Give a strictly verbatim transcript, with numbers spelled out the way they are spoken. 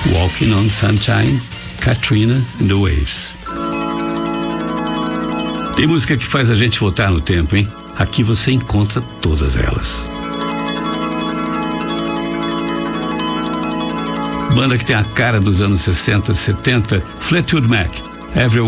Walking on Sunshine, Katrina and the Waves. Tem música que faz a gente voltar no tempo, hein? Aqui você encontra todas elas. Banda que tem a cara dos anos sessenta, setenta, Fleetwood Mac, Every